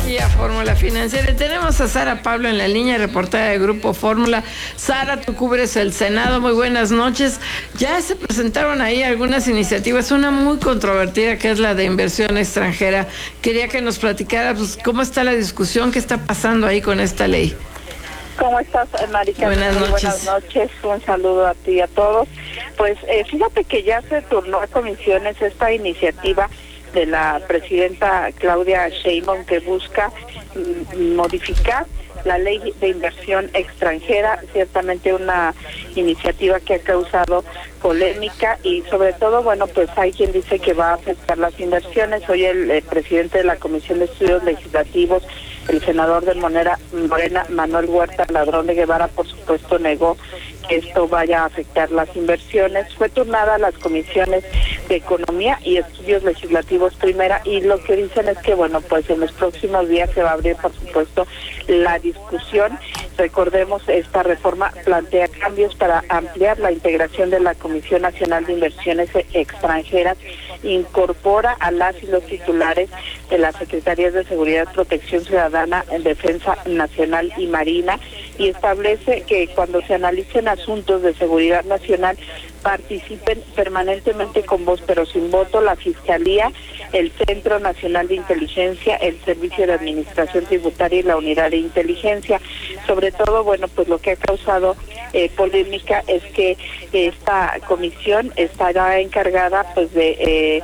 aquí a Fórmula Financiera. Tenemos a Sara Pablo en la línea, reportera de Grupo Fórmula. Sara, tú cubres el Senado. Muy buenas noches. Ya se presentaron ahí algunas iniciativas, una muy controvertida que es la de inversión extranjera. Quería que nos platicara pues, cómo está la discusión, qué está pasando ahí con esta ley. ¿Cómo estás, Marica? Buenas noches. Buenas noches, un saludo a ti y a todos. Pues fíjate que ya se turnó a comisiones esta iniciativa de la presidenta Claudia Sheinbaum que busca modificar la ley de inversión extranjera, ciertamente una iniciativa que ha causado polémica y sobre todo, bueno, pues hay quien dice que va a afectar las inversiones. Hoy el presidente de la Comisión de Estudios Legislativos, el senador de Morena, Manuel Huerta Ladrón de Guevara, por supuesto, negó que esto vaya a afectar las inversiones. Fue turnada a las comisiones de Economía y Estudios Legislativos primera y lo que dicen es que, bueno, pues en los próximos días se va a abrir, por supuesto, la discusión. Recordemos, esta reforma plantea cambios para ampliar la integración de la Comisión Nacional de Inversiones Extranjeras, incorpora a las y los titulares de las Secretarías de Seguridad, Protección Ciudadana, Defensa Nacional y Marina, y establece que cuando se analicen asuntos de seguridad nacional participen permanentemente con voz pero sin voto la Fiscalía, el Centro Nacional de Inteligencia, el Servicio de Administración Tributaria y la Unidad de Inteligencia. Sobre todo, bueno, pues lo que ha causado polémica es que esta comisión estará encargada pues de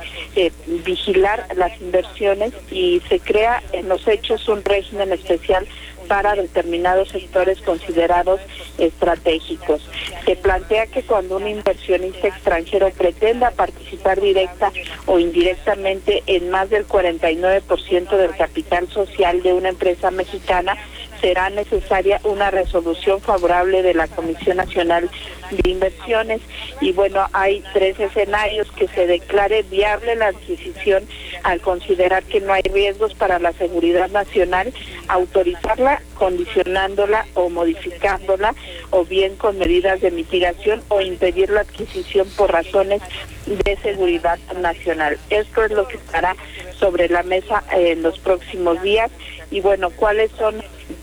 vigilar las inversiones y se crea en los hechos un régimen especial para determinados sectores considerados estratégicos. Se plantea que cuando un inversionista extranjero pretenda participar directa o indirectamente en más del 49% del capital social de una empresa mexicana, será necesaria una resolución favorable de la Comisión Nacional de Inversiones. Y bueno, hay 3 escenarios: que se declare viable la adquisición al considerar que no hay riesgos para la seguridad nacional, autorizarla condicionándola o modificándola, o bien con medidas de mitigación, o impedir la adquisición por razones de seguridad nacional. Esto es lo que estará sobre la mesa en los próximos días. Y bueno, ¿cuáles son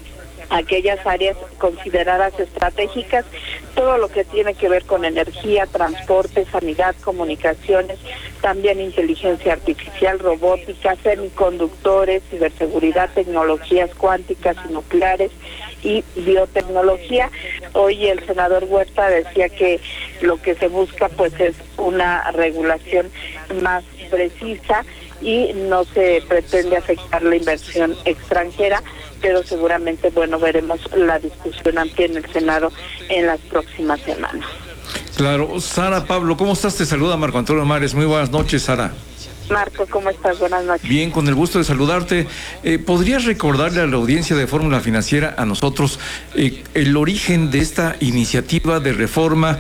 aquellas áreas consideradas estratégicas? Todo lo que tiene que ver con energía, transporte, sanidad, comunicaciones, también inteligencia artificial, robótica, semiconductores, ciberseguridad, tecnologías cuánticas y nucleares y biotecnología. Hoy el senador Huerta decía que lo que se busca pues es una regulación más precisa y no se pretende afectar la inversión extranjera, pero seguramente, bueno, veremos la discusión amplia en el Senado en las próximas semanas. Claro. Sara Pablo, ¿cómo estás? Te saluda Marco Antonio Mares. Muy buenas noches, Sara. Marco, ¿cómo estás? Buenas noches. Bien, con el gusto de saludarte. ¿Podrías recordarle a la audiencia de Fórmula Financiera, a nosotros, el origen de esta iniciativa de reforma,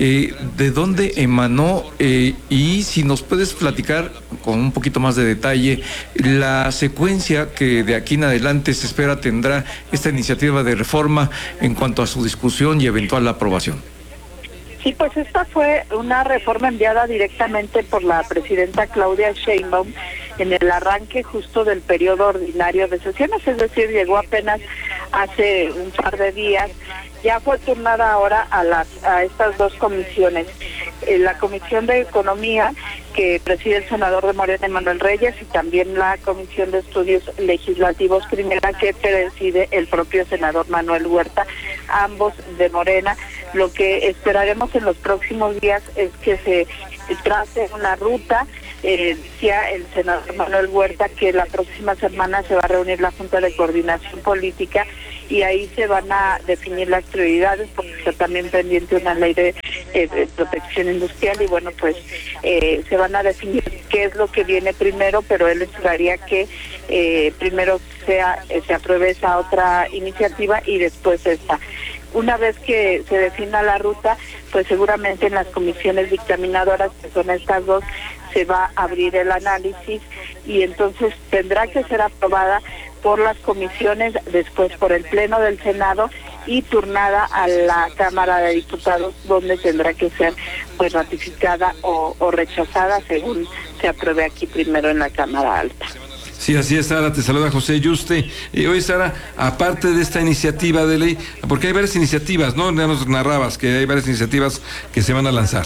de dónde emanó, y si nos puedes platicar con un poquito más de detalle la secuencia que de aquí en adelante se espera tendrá esta iniciativa de reforma en cuanto a su discusión y eventual aprobación? Sí, pues esta fue una reforma enviada directamente por la presidenta Claudia Sheinbaum en el arranque justo del periodo ordinario de sesiones, es decir, llegó apenas hace un par de días. Ya fue turnada ahora a estas 2 comisiones, la Comisión de Economía, que preside el senador de Morena, Manuel Reyes, y también la Comisión de Estudios Legislativos primera, que preside el propio senador Manuel Huerta, ambos de Morena. Lo que esperaremos en los próximos días es que se trace una ruta. Decía el senador Manuel Huerta que la próxima semana se va a reunir la Junta de Coordinación Política y ahí se van a definir las prioridades, porque está también pendiente una ley de protección industrial y bueno, pues se van a definir qué es lo que viene primero, pero él esperaría que primero se apruebe esa otra iniciativa y después esta. Una vez que se defina la ruta, pues seguramente en las comisiones dictaminadoras, que son estas 2, se va a abrir el análisis y entonces tendrá que ser aprobada por las comisiones, después por el Pleno del Senado y turnada a la Cámara de Diputados, donde tendrá que ser pues ratificada o rechazada según se apruebe aquí primero en la Cámara Alta. Sí, así es, Sara, te saluda José Yuste. Oye, Sara, aparte de esta iniciativa de ley, porque hay varias iniciativas, ¿no? Ya nos narrabas que hay varias iniciativas que se van a lanzar.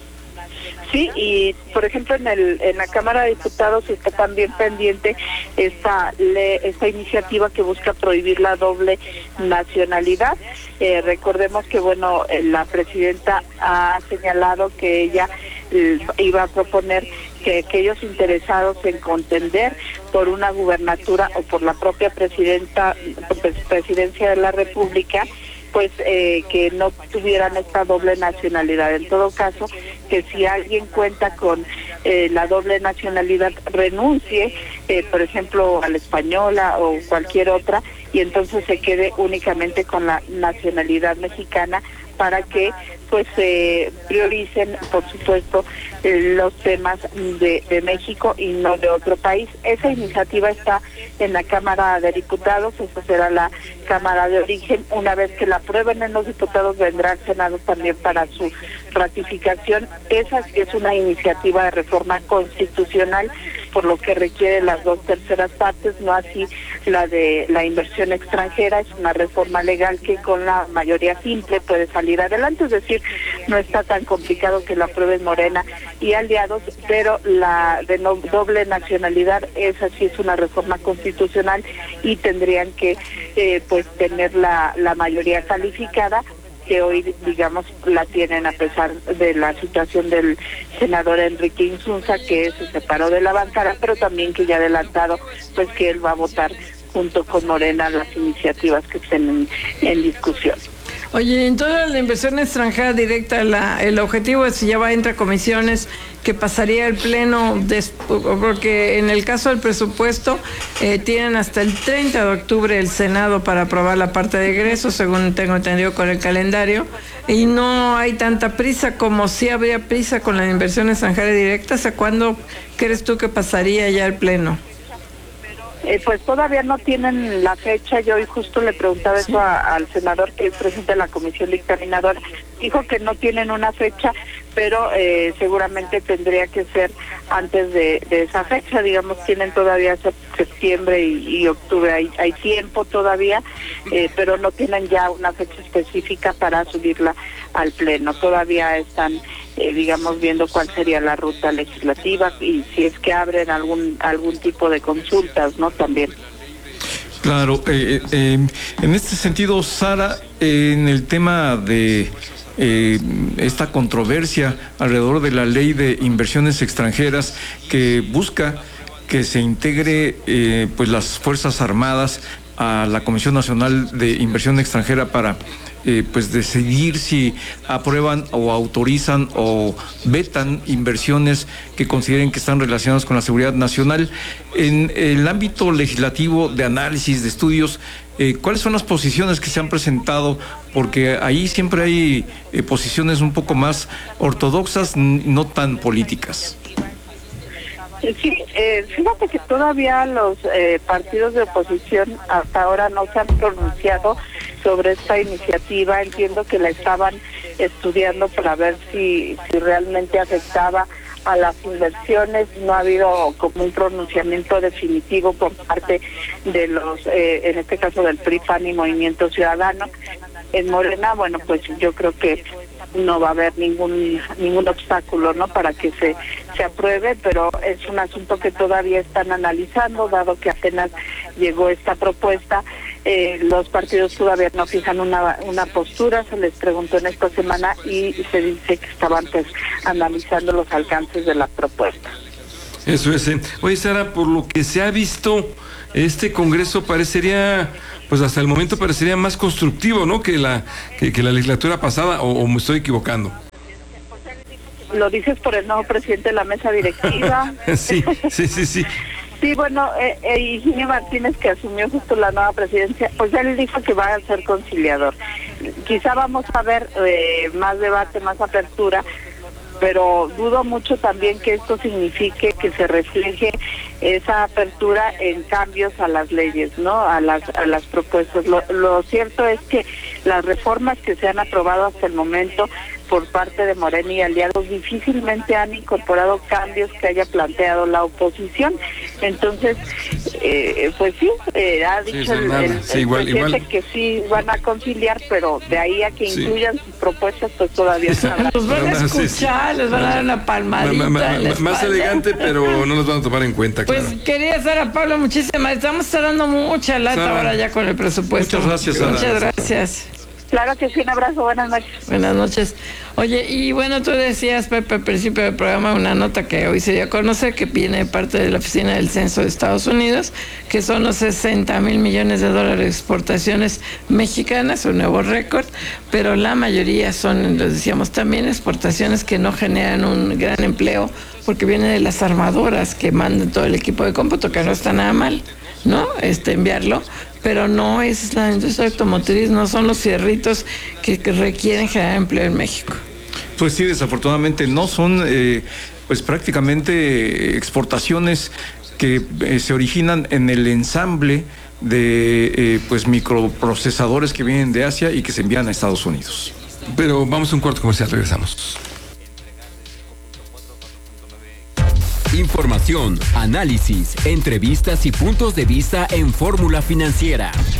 Sí, y por ejemplo en la Cámara de Diputados está también pendiente esta iniciativa que busca prohibir la doble nacionalidad. Recordemos que la presidenta ha señalado que ella iba a proponer que aquellos interesados en contender por una gubernatura o por la propia presidencia de la República, pues que no tuvieran esta doble nacionalidad. En todo caso, que si alguien cuenta con la doble nacionalidad, renuncie, por ejemplo, a la española o cualquier otra, y entonces se quede únicamente con la nacionalidad mexicana, para que pues prioricen, por supuesto, los temas de México y no de otro país. Esa iniciativa está en la Cámara de Diputados, esa será la Cámara de Origen. Una vez que la aprueben en los diputados, vendrá al Senado también para su ratificación. Esa es una iniciativa de reforma constitucional, por lo que requiere las 2/3 partes, no así la de la inversión extranjera. Es una reforma legal que con la mayoría simple puede salir adelante, es decir, no está tan complicado que la aprueben Morena y aliados, pero la de doble nacionalidad, esa sí es una reforma constitucional y tendrían que pues tener la mayoría calificada, que hoy, digamos, la tienen a pesar de la situación del senador Enrique Insunza, que se separó de la bancada, pero también que ya ha adelantado pues que él va a votar junto con Morena las iniciativas que estén en discusión. Oye, en toda la inversión extranjera directa, el objetivo es, si ya va entre comisiones, que pasaría el pleno, porque en el caso del presupuesto tienen hasta el 30 de octubre el Senado para aprobar la parte de egresos, según tengo entendido con el calendario, y no hay tanta prisa como sí habría prisa con la inversión extranjera directa. ¿Hasta cuándo crees tú que pasaría ya el pleno? Pues todavía no tienen la fecha. Yo hoy justo le preguntaba eso al senador, que es presidente de la comisión dictaminadora. Dijo que no tienen una fecha, pero seguramente tendría que ser antes de esa fecha. Digamos, tienen todavía septiembre y octubre, hay tiempo todavía, pero no tienen ya una fecha específica para subirla al pleno. Todavía están digamos, viendo cuál sería la ruta legislativa y si es que abren algún tipo de consultas, ¿no? También. Claro, en este sentido, Sara, en el tema de esta controversia alrededor de la ley de inversiones extranjeras que busca que se integre pues las Fuerzas Armadas a la Comisión Nacional de Inversión Extranjera para pues decidir si aprueban o autorizan o vetan inversiones que consideren que están relacionadas con la seguridad nacional. En el ámbito legislativo de análisis, de estudios, ¿cuáles son las posiciones que se han presentado? Porque ahí siempre hay posiciones un poco más ortodoxas, no tan políticas. Sí, fíjate que todavía los partidos de oposición hasta ahora no se han pronunciado sobre esta iniciativa. Entiendo que la estaban estudiando para ver si realmente afectaba a las inversiones. No ha habido como un pronunciamiento definitivo por parte de los, en este caso del PRI, PAN y Movimiento Ciudadano. En Morena, bueno, pues yo creo que no va a haber ningún obstáculo, ¿no?, para que se apruebe, pero es un asunto que todavía están analizando, dado que apenas llegó esta propuesta. Los partidos todavía no fijan una postura. Se les preguntó en esta semana y se dice que estaban pues analizando los alcances de la propuesta. Eso es. Oye, Sara, por lo que se ha visto, este Congreso parecería, pues hasta el momento parecería más constructivo, ¿no?, que la legislatura pasada, o me estoy equivocando. ¿Lo dices por el nuevo presidente de la mesa directiva? Sí. Sí, bueno, Higinio Martínez, que asumió justo la nueva presidencia, pues él dijo que va a ser conciliador. Quizá vamos a ver más debate, más apertura, pero dudo mucho también que esto signifique que se refleje esa apertura en cambios a las leyes, ¿no?, a las propuestas. Lo cierto es que las reformas que se han aprobado hasta el momento por parte de Morena y aliados difícilmente han incorporado cambios que haya planteado la oposición. Entonces, pues sí, ha dicho el presidente que sí van a conciliar, pero de ahí a que incluyan sus propuestas, pues todavía no. Los van a escuchar, les van a dar una palmadita. Más elegante, pero no los van a tomar en cuenta, claro. Pues querida Sara Pablo, muchísimas, estamos dando mucha lata Sara, ahora ya con el presupuesto. Muchas gracias, Sara. Muchas gracias. Claro que sí, un abrazo, buenas noches. Buenas noches. Oye, y bueno, tú decías, Pepe, al principio del programa, una nota que hoy se dio a conocer, que viene parte de la Oficina del Censo de Estados Unidos, que son los 60,000 millones de dólares de exportaciones mexicanas, un nuevo récord, pero la mayoría son, lo decíamos también, exportaciones que no generan un gran empleo, porque vienen de las armadoras que mandan todo el equipo de cómputo, que no está nada mal, ¿no? Enviarlo, pero no es la industria automotriz, no son los fierritos que requieren generar empleo en México. Pues sí, desafortunadamente no son pues prácticamente exportaciones que se originan en el ensamble de pues microprocesadores que vienen de Asia y que se envían a Estados Unidos. Pero vamos a un corte comercial, regresamos. Información, análisis, entrevistas y puntos de vista en Fórmula Financiera.